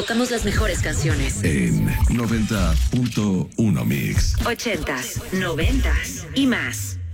tocamos las mejores canciones. En 90.1 Mix. 80s, 90s y más.